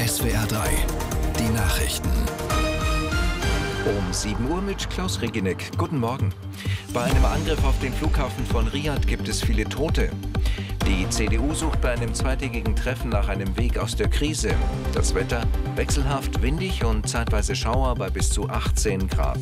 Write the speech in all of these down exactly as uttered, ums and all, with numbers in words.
S W R drei, die Nachrichten. Um sieben Uhr mit Klaus Reginek. Guten Morgen. Bei einem Angriff auf den Flughafen von Riad gibt es viele Tote. Die C D U sucht bei einem zweitägigen Treffen nach einem Weg aus der Krise. Das Wetter wechselhaft, windig und zeitweise Schauer bei bis zu achtzehn Grad.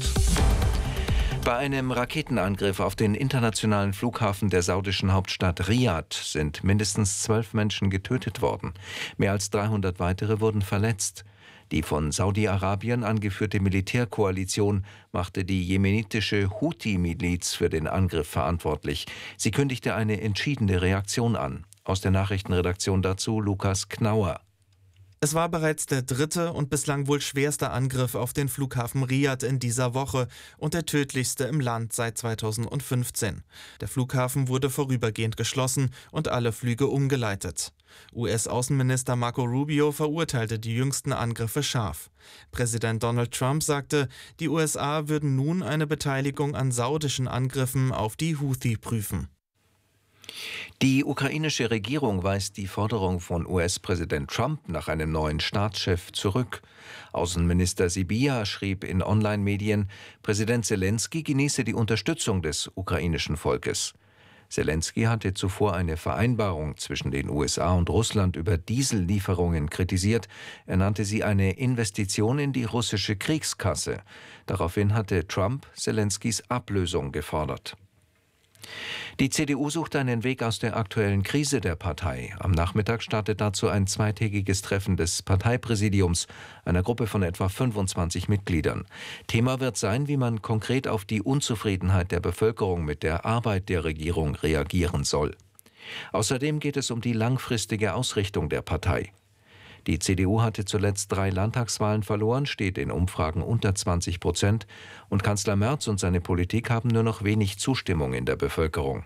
Bei einem Raketenangriff auf den internationalen Flughafen der saudischen Hauptstadt Riad sind mindestens zwölf Menschen getötet worden. Mehr als dreihundert weitere wurden verletzt. Die von Saudi-Arabien angeführte Militärkoalition machte die jemenitische Houthi-Miliz für den Angriff verantwortlich. Sie kündigte eine entschiedene Reaktion an. Aus der Nachrichtenredaktion dazu Lukas Knauer. Es war bereits der dritte und bislang wohl schwerste Angriff auf den Flughafen Riad in dieser Woche und der tödlichste im Land seit zweitausendfünfzehn. Der Flughafen wurde vorübergehend geschlossen und alle Flüge umgeleitet. U S-Außenminister Marco Rubio verurteilte die jüngsten Angriffe scharf. Präsident Donald Trump sagte, die U S A würden nun eine Beteiligung an saudischen Angriffen auf die Houthi prüfen. Die ukrainische Regierung weist die Forderung von U S-Präsident Trump nach einem neuen Staatschef zurück. Außenminister Sybiha schrieb in Online-Medien, Präsident Selenskyj genieße die Unterstützung des ukrainischen Volkes. Selenskyj hatte zuvor eine Vereinbarung zwischen den U S A und Russland über Diesellieferungen kritisiert. Er nannte sie eine Investition in die russische Kriegskasse. Daraufhin hatte Trump Selenskyjs Ablösung gefordert. Die C D U sucht einen Weg aus der aktuellen Krise der Partei. Am Nachmittag startet dazu ein zweitägiges Treffen des Parteipräsidiums, einer Gruppe von etwa fünfundzwanzig Mitgliedern. Thema wird sein, wie man konkret auf die Unzufriedenheit der Bevölkerung mit der Arbeit der Regierung reagieren soll. Außerdem geht es um die langfristige Ausrichtung der Partei. Die C D U hatte zuletzt drei Landtagswahlen verloren, steht in Umfragen unter zwanzig Prozent und Kanzler Merz und seine Politik haben nur noch wenig Zustimmung in der Bevölkerung.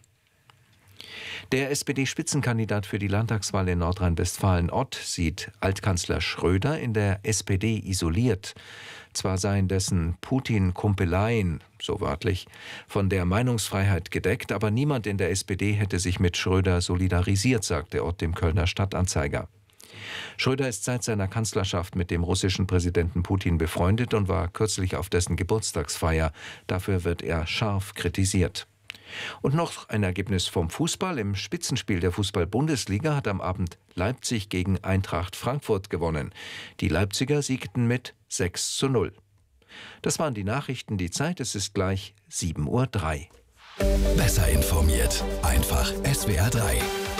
Der S P D-Spitzenkandidat für die Landtagswahl in Nordrhein-Westfalen Ott sieht Altkanzler Schröder in der S P D isoliert. Zwar seien dessen Putin-Kumpeleien, so wörtlich, von der Meinungsfreiheit gedeckt, aber niemand in der S P D hätte sich mit Schröder solidarisiert, sagte Ott dem Kölner Stadtanzeiger. Schröder ist seit seiner Kanzlerschaft mit dem russischen Präsidenten Putin befreundet und war kürzlich auf dessen Geburtstagsfeier. Dafür wird er scharf kritisiert. Und noch ein Ergebnis vom Fußball. Im Spitzenspiel der Fußball-Bundesliga hat am Abend Leipzig gegen Eintracht Frankfurt gewonnen. Die Leipziger siegten mit sechs zu null. Das waren die Nachrichten. Die Zeit, es ist gleich sieben Uhr drei. Besser informiert. Einfach S W R drei.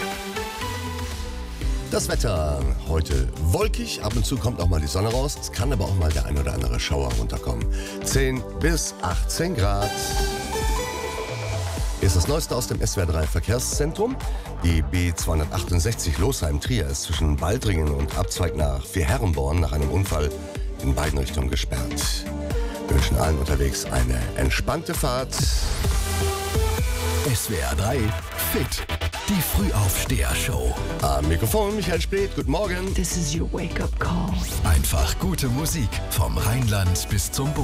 Das Wetter heute wolkig, ab und zu kommt auch mal die Sonne raus. Es kann aber auch mal der ein oder andere Schauer runterkommen. zehn bis achtzehn Grad. Hier ist das Neueste aus dem S W R drei Verkehrszentrum. Die B zweihundertachtundsechzig Losheim-Trier ist zwischen Baldringen und Abzweig nach Vierherrenborn nach einem Unfall in beiden Richtungen gesperrt. Wir wünschen allen unterwegs eine entspannte Fahrt. S W R drei Fit. Die Frühaufsteher-Show. Am Mikrofon Michael Speth, guten Morgen. This is your wake-up call. Einfach gute Musik vom Rheinland bis zum Bodensee.